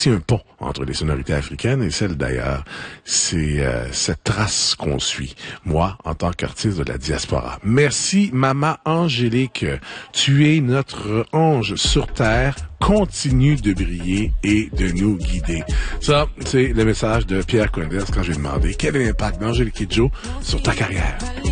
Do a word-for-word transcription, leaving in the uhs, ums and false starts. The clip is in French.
C'est un pont entre les sonorités africaines et celles d'ailleurs. C'est euh, cette trace qu'on suit, moi, en tant qu'artiste de la diaspora. Merci, Maman Angélique. Tu es notre ange sur terre. Continue de briller et de nous guider. Ça, c'est le message de Pierre Coindes quand j'ai demandé quel est l'impact d'Angélique Kidjo sur ta carrière.